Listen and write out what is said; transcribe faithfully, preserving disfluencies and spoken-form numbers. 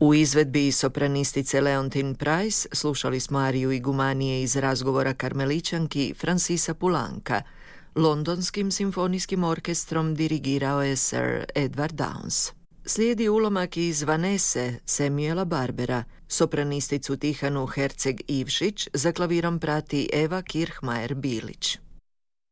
U izvedbi sopranistice Leontine Price slušali smo ariju Igumanije iz Razgovora karmelićanki Francisa Poulenca. Londonskim simfonijskim orkestrom dirigirao je Sir Edward Downes. Slijedi ulomak iz Vanese Samuela Barbera. Sopranisticu Tihanu Herceg-Ivšić za klavirom prati Eva Kirchmayer-Bilić.